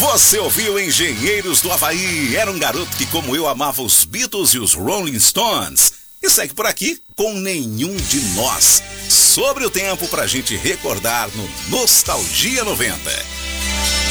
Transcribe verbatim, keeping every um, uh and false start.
Você ouviu Engenheiros do Havaí? Era um garoto que, como eu, amava os Beatles e os Rolling Stones. E segue por aqui com Nenhum de Nós. Sobre o tempo pra gente recordar no Nostalgia noventa.